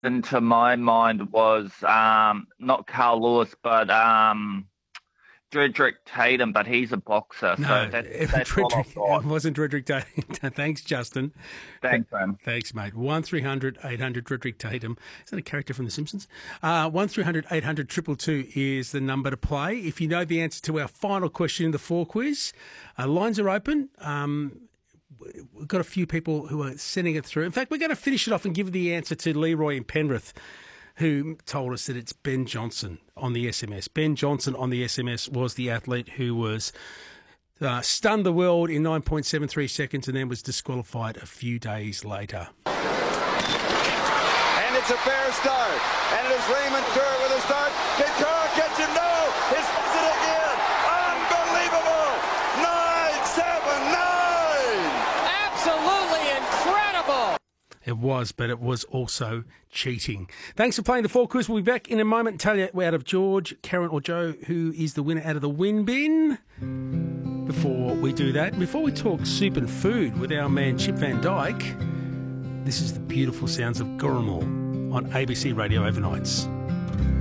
into my mind was not Carl Lewis, but Dredrick Tatum, but he's a boxer, so No, that's all I've got. it wasn't Dredrick Tatum. Thanks, Justin. Thanks, man. Thanks, mate. 1300 800 Dredrick Tatum. Is that a character from The Simpsons? 1300 800 222 is the number to play. If you know the answer to our final question in the 4 quiz, lines are open. We've got a few people who are sending it through. In fact, we're going to finish it off and give the answer to Leroy in Penrith, who told us that it's Ben Johnson on the SMS. Ben Johnson on the SMS was the athlete who was stunned the world in 9.73 seconds and then was disqualified a few days later. And it's a fair start. And it is Raymond Kerr with a start. Can Kerr catch him? No! It's it again! Unbelievable! 9-7-9! Absolutely incredible! It was, but it was also cheating. Thanks for playing the 4 quiz. We'll be back in a moment and tell you out of George, Karen or Joe who is the winner out of the win bin. Before we do that, before we talk soup and food with our man Chip Van Dyke, this is the beautiful sounds of Gurrumul on ABC Radio Overnights.